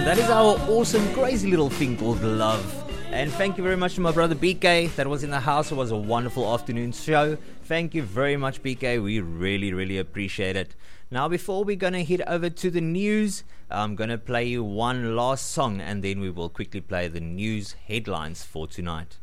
That is our awesome, crazy little thing called Love. And thank you very much to my brother BK that was in the house. It was a wonderful afternoon show. Thank you very much, BK. We really, really appreciate it. Now, before we're going to head over to the news, I'm going to play you one last song and then we will quickly play the news headlines for tonight.